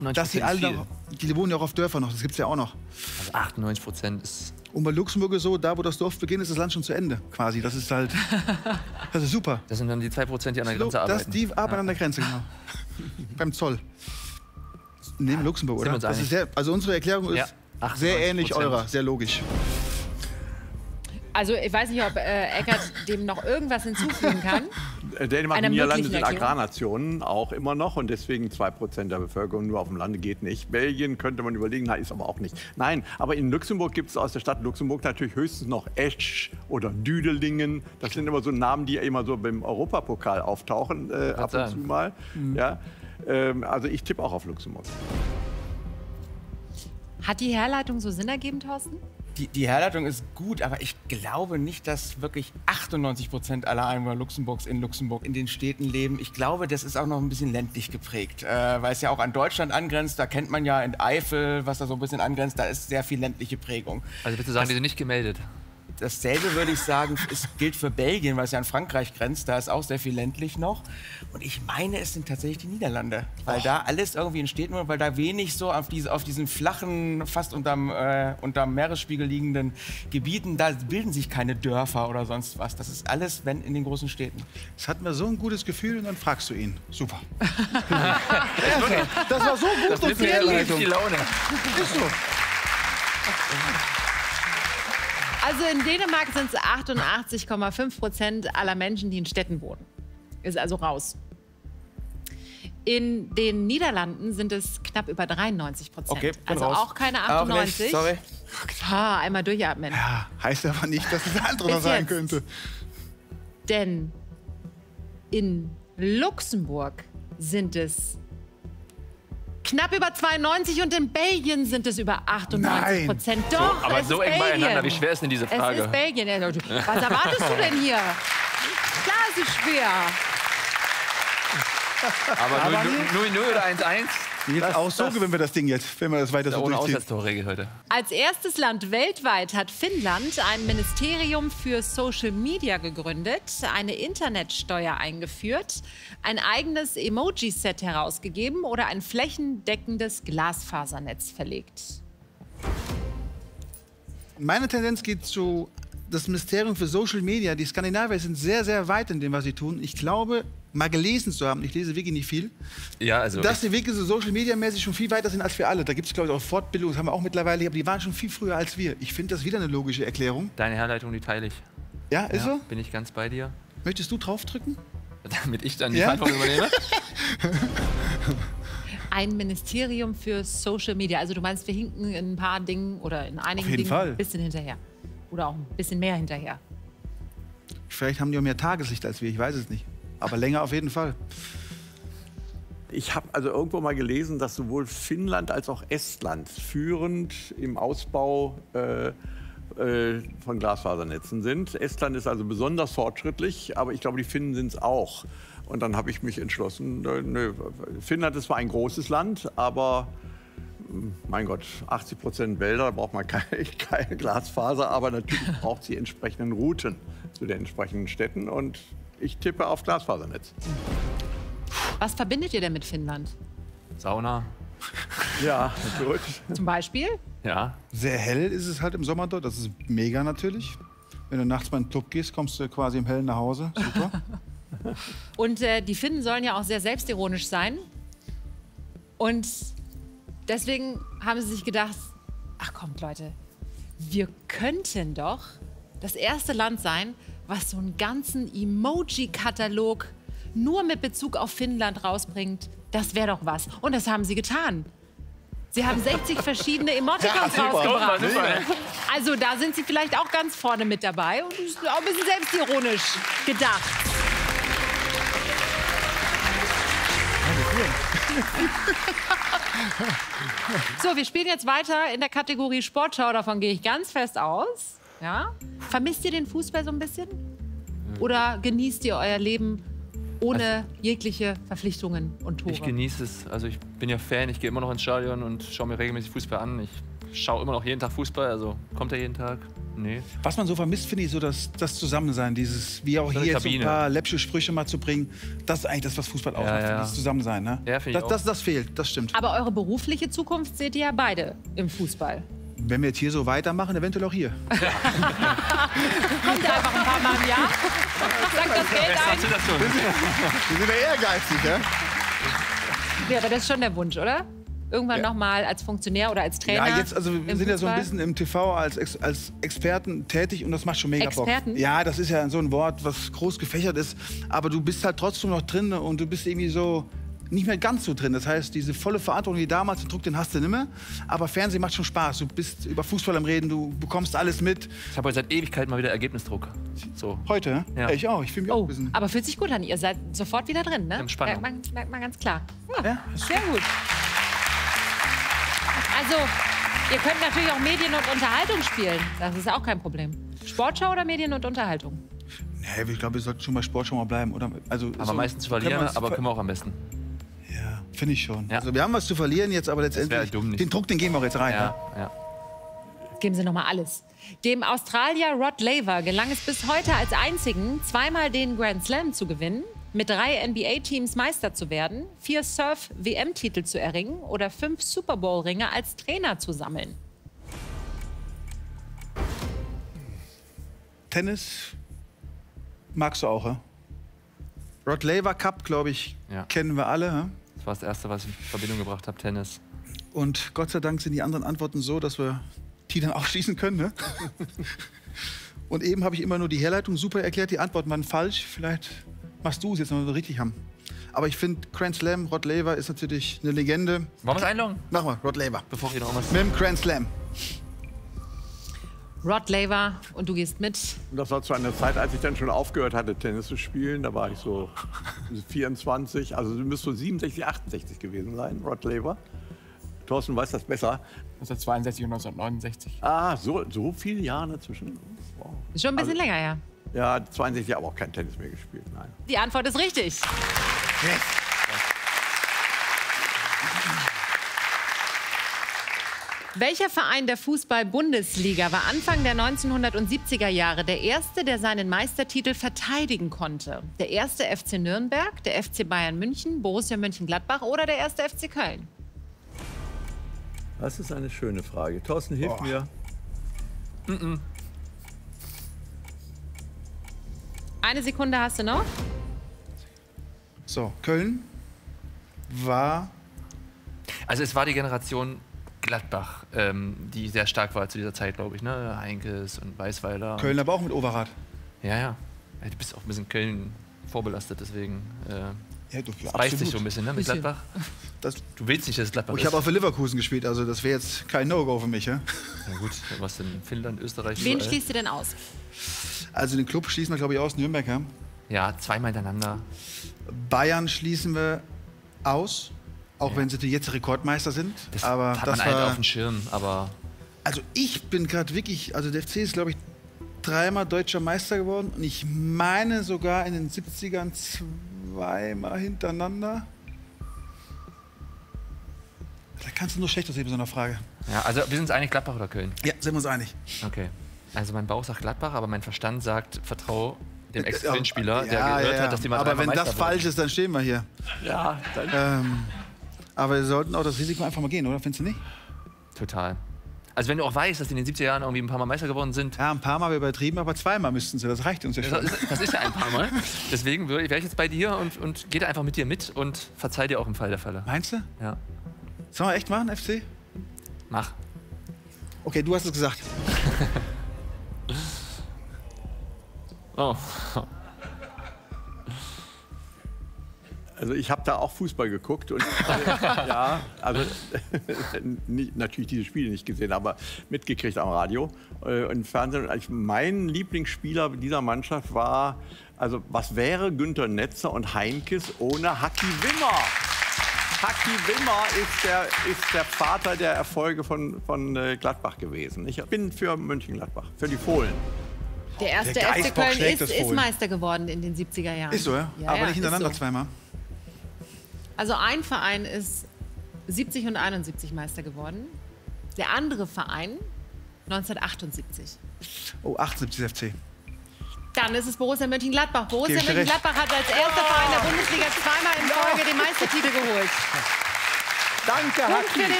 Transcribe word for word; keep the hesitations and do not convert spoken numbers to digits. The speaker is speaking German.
dass sie alle noch, die wohnen ja auch auf Dörfern noch, das gibt es ja auch noch. Also achtundneunzig Prozent ist... Und bei Luxemburg ist so, da wo das Dorf beginnt, ist das Land schon zu Ende, quasi. Das ist halt, das ist super. Das sind dann die zwei Prozent, die an der Grenze das, arbeiten. Die arbeiten ja. an der Grenze, genau. Beim Zoll. Neben Luxemburg, oder? Das ist sehr, also unsere Erklärung ist ja. sehr ähnlich eurer, sehr logisch. Also ich weiß nicht, ob äh, Eckert dem noch irgendwas hinzufügen kann. Dänemark und Niederlande sind Agrarnationen auch immer noch und deswegen zwei Prozent der Bevölkerung nur auf dem Lande geht nicht. Belgien könnte man überlegen, na, ist aber auch nicht. Nein, aber in Luxemburg gibt es aus der Stadt Luxemburg natürlich höchstens noch Esch oder Düdelingen. Das sind immer so Namen, die immer so beim Europapokal auftauchen, äh, ab und zu mal. Mhm. Ja, ähm, also ich tippe auch auf Luxemburg. Hat die Herleitung so Sinn ergeben, Thorsten? Die, die Herleitung ist gut, aber ich glaube nicht, dass wirklich achtundneunzig Prozent aller Einwohner Luxemburgs in Luxemburg in den Städten leben. Ich glaube, das ist auch noch ein bisschen ländlich geprägt, äh, weil es ja auch an Deutschland angrenzt. Da kennt man ja in Eifel, was da so ein bisschen angrenzt, da ist sehr viel ländliche Prägung. Also bitte sagen, das, die sind nicht gemeldet. Dasselbe würde ich sagen, es gilt für Belgien, weil es ja an Frankreich grenzt. Da ist auch sehr viel ländlich noch. Und ich meine, es sind tatsächlich die Niederlande. Weil oh. da alles irgendwie in Städten, weil da wenig so auf, diese, auf diesen flachen, fast unterm, äh, unterm Meeresspiegel liegenden Gebieten, da bilden sich keine Dörfer oder sonst was. Das ist alles, wenn, in den großen Städten. Das hat mir so ein gutes Gefühl und dann fragst du ihn. Super. ja, das war so gut. Das und die Laune. Ist so. Also in Dänemark sind es achtundachtzig Komma fünf Prozent aller Menschen, die in Städten wohnen. Ist also raus. In den Niederlanden sind es knapp über dreiundneunzig Prozent. Okay, also raus. auch keine achtundneunzig. Auch nicht, sorry. Ah, einmal durchatmen. Ja, heißt aber nicht, dass es andere noch sein könnte. Denn in Luxemburg sind es knapp über zweiundneunzig und in Belgien sind es über achtundneunzig Prozent. Doch, so, aber es so ist eng Belgien. beieinander. Wie schwer ist denn diese Frage? Es ist Belgien. Was erwartest du denn hier? Klar, es ist schwer. Aber null null oder eins eins? Jetzt auch so gewinnen wir das Ding jetzt, wenn wir das weiter so ohne durchziehen. Auswärtstorregel heute. Als erstes Land weltweit hat Finnland ein Ministerium für Social Media gegründet, eine Internetsteuer eingeführt, ein eigenes Emoji-Set herausgegeben oder ein flächendeckendes Glasfasernetz verlegt. Meine Tendenz geht zu das Ministerium für Social Media. Die Skandinavier sind sehr, sehr weit in dem, was sie tun. Ich glaube, mal gelesen zu haben, ich lese wirklich nicht viel, ja, also dass die wirklich so Social Media mäßig schon viel weiter sind als wir alle. Da gibt es, glaube ich, auch Fortbildungen, das haben wir auch mittlerweile, aber die waren schon viel früher als wir. Ich finde das wieder eine logische Erklärung. Deine Herleitung, die teile ich. Ja, ist ja, so? Bin ich ganz bei dir. Möchtest du draufdrücken? Damit ich dann die ja? Verantwortung übernehme? Ein Ministerium für Social Media. Also du meinst, wir hinken in ein paar Dingen oder in einigen Auf jeden Dingen Fall. ein bisschen hinterher. Oder auch ein bisschen mehr hinterher. Vielleicht haben die auch mehr Tageslicht als wir, ich weiß es nicht. Aber länger auf jeden Fall. Ich habe also irgendwo mal gelesen, dass sowohl Finnland als auch Estland führend im Ausbau äh, äh, von Glasfasernetzen sind. Estland ist also besonders fortschrittlich, aber ich glaube, die Finnen sind es auch. Und dann habe ich mich entschlossen, äh, nö, Finnland ist zwar ein großes Land, aber mein Gott, achtzig Prozent Wälder, da braucht man keine, keine Glasfaser, aber natürlich braucht sie entsprechenden Routen zu den entsprechenden Städten und ich tippe auf Glasfasernetz. Was verbindet ihr denn mit Finnland? Sauna. Ja, gut. Zum Beispiel? Ja. Sehr hell ist es halt im Sommer dort, das ist mega natürlich. Wenn du nachts mal in den Club gehst, kommst du quasi im Hellen nach Hause. Super. Und äh, die Finnen sollen ja auch sehr selbstironisch sein. Und deswegen haben sie sich gedacht, ach kommt Leute, wir könnten doch das erste Land sein, was so einen ganzen Emoji-Katalog nur mit Bezug auf Finnland rausbringt. Das wäre doch was. Und das haben sie getan. Sie haben sechzig verschiedene Emoticons ja, rausgebracht. super, super. Also da sind sie vielleicht auch ganz vorne mit dabei und ist auch ein bisschen selbstironisch gedacht. So, wir spielen jetzt weiter in der Kategorie Sportschau. Davon gehe ich ganz fest aus. Ja? Vermisst ihr den Fußball so ein bisschen? Oder genießt ihr euer Leben ohne jegliche Verpflichtungen und Tore? Ich genieße es. Also ich bin ja Fan, ich gehe immer noch ins Stadion und schaue mir regelmäßig Fußball an. Ich schaue immer noch jeden Tag Fußball, also kommt er jeden Tag. Nee. Was man so vermisst, finde ich, so das, das Zusammensein, dieses, wie auch So eine hier jetzt so ein Kabine. paar läppische Sprüche mal zu bringen. Das ist eigentlich das, was Fußball ausmacht, ja. dieses Zusammensein. Ne? Ja, finde ich das, auch. das, das fehlt, das stimmt. Aber eure berufliche Zukunft seht ihr ja beide im Fußball. Wenn wir jetzt hier so weitermachen, eventuell auch hier. Kommt ihr einfach ein paar Mal im Jahr? Sagt das Geld ein? Wir sind ja ehrgeizig, ja? Ja, aber das ist schon der Wunsch, oder? Irgendwann Ja. noch mal als Funktionär oder als Trainer. Ja, jetzt, also wir im sind ja so ein Fußball? bisschen im T V als, Ex als Experten tätig und das macht schon mega Experten? Bock. Ja, das ist ja so ein Wort, was groß gefächert ist, aber du bist halt trotzdem noch drin und du bist irgendwie so nicht mehr ganz so drin. Das heißt, diese volle Verantwortung wie damals, den Druck, den hast du nicht mehr. Aber Fernsehen macht schon Spaß. Du bist über Fußball am Reden, du bekommst alles mit. Ich habe heute seit Ewigkeit mal wieder Ergebnisdruck. So. Heute, Ja. ja. ich auch. Ich fühle mich auch Oh, ein bisschen. aber fühlt sich gut an. Ihr seid sofort wieder drin, ne? Wir haben Spannung. Merkt man, merkt man ganz klar. Ja, Ja, sehr gut. Also, ihr könnt natürlich auch Medien und Unterhaltung spielen. Das ist auch kein Problem. Sportschau oder Medien und Unterhaltung? Nee, ich glaube, wir sollten schon bei Sport schon mal bleiben. Oder? Also, Haben wir so- meistens zu können verlieren, wir uns aber ver- können wir auch am besten. Ja, finde ich schon. Ja. Also, wir haben was zu verlieren jetzt, aber letztendlich. wär dumm, nicht. Den Druck, den gehen wir auch jetzt rein. Ja, ja. Geben Sie noch mal alles. Dem Australier Rod Laver gelang es bis heute als einzigen, zweimal den Grand Slam zu gewinnen, mit drei N B A-Teams Meister zu werden, vier Surf-W M-Titel zu erringen oder fünf Super Bowl-Ringe als Trainer zu sammeln. Tennis magst du auch, ja? Rod Laver Cup, glaube ich, Ja. kennen wir alle. Ja? Das war das Erste, was ich in Verbindung gebracht habe, Tennis. Und Gott sei Dank sind die anderen Antworten so, dass wir die dann ausschließen können. Ne? Und eben habe ich immer nur die Herleitung super erklärt, die Antworten waren falsch. Vielleicht machst du es jetzt noch so richtig haben. Aber ich finde, Grand Slam, Rod Laver ist natürlich eine Legende. Wollen wir es einloggen? Mach mal, Rod Laver. Bevor wir noch was. Mit dem Grand Slam. Rod Laver und du gehst mit. Und das war zu einer Zeit, als ich dann schon aufgehört hatte, Tennis zu spielen. Da war ich so vierundzwanzig, also du müsst so siebenundsechzig, achtundsechzig gewesen sein, Rod Laver. Thorsten weiß das besser. neunzehnhundertzweiundsechzig und neunzehnhundertneunundsechzig. Ah, so, so viele Jahre dazwischen. Wow. Ist schon ein bisschen länger her. Ja, zweiundsechzig, aber auch kein Tennis mehr gespielt, nein. Die Antwort ist richtig. Welcher Verein der Fußball-Bundesliga war Anfang der neunzehnhundertsiebziger Jahre der erste, der seinen Meistertitel verteidigen konnte? Der erste F C Nürnberg, der F C Bayern München, Borussia Mönchengladbach oder der erste F C Köln? Das ist eine schöne Frage. Thorsten, hilf Oh. mir. Eine Sekunde hast du noch. So, Köln war. Also es war die Generation Gladbach, ähm, die sehr stark war zu dieser Zeit, glaube ich. Ne? Heinkes und Weißweiler. Köln aber auch mit Overath. Ja, ja. Ja, du bist auch ein bisschen Köln vorbelastet, deswegen äh, Ja, du, das beißt sich so ein bisschen, ne, mit Bisschen. Gladbach. Das, Du willst nicht, dass es Gladbach ich ist. habe auch für Leverkusen gespielt, also das wäre jetzt kein No-Go für mich. Ja? Na gut, was in Finnland, Österreich. Wen überall. schließt du denn aus? Also den Club schließen wir, glaube ich, aus, Nürnberg. Ja? Ja, zweimal hintereinander. Bayern schließen wir aus, auch wenn sie die jetzt Rekordmeister sind. Das aber hat das man halt war, auf dem Schirm, aber also ich bin gerade wirklich, also der F C ist, glaube ich, dreimal deutscher Meister geworden und ich meine sogar in den siebzigern zweimal hintereinander. Da kannst du nur schlecht aussehen bei so einer Frage. ja, also wir sind uns einig, Gladbach oder Köln? Ja, sind wir uns einig. Okay. Also mein Bauch sagt Gladbach, aber mein Verstand sagt, vertrau dem Ja, Ex-Köln-Spieler, der ja, gehört ja. hat, dass die mal Aber dreimal wenn Meister das wurden. falsch ist, dann stehen wir hier. Ja, dann. Ähm, aber wir sollten auch das Risiko einfach mal gehen, oder? Findest du nicht? Total. Also wenn du auch weißt, dass die in den siebziger Jahren irgendwie ein paar Mal Meister geworden sind, Ja, ein paar Mal übertrieben, aber zweimal müssten sie. Das reicht uns ja das schon. ist, das ist ja ein paar Mal. Deswegen wäre ich jetzt bei dir und, und gehe da einfach mit dir mit und verzeih dir auch im Fall der Fälle. Meinst du? Ja, Sollen wir echt machen, F C? mach. Okay, du hast es gesagt. Oh. Also ich habe da auch Fußball geguckt und äh, ja, also nicht, natürlich diese Spiele nicht gesehen, aber mitgekriegt am Radio äh, und im Fernsehen. Und mein Lieblingsspieler dieser Mannschaft war, also was wäre Günter Netzer und Heinkes ohne Haki Wimmer? Haki Wimmer ist der, ist der Vater der Erfolge von, von äh, Gladbach gewesen. Ich bin für Mönchengladbach, für die Fohlen. Der erste Der F C Geißbock Köln schlägt ist, das ist Fohlen. Meister geworden in den siebziger Jahren. Ist so, ja? Ja, aber ja, nicht hintereinander ist so. zweimal. Also ein Verein ist siebzig und einundsiebzig Meister geworden. Der andere Verein neunzehnhundertachtundsiebzig. Oh, achtundsiebzig F C. Dann ist es Borussia Mönchengladbach. Borussia Gebe ich dir recht. Mönchengladbach hat als erster Verein der Bundesliga zweimal in Folge den Meistertitel geholt. Danke, Punkt für Haki. den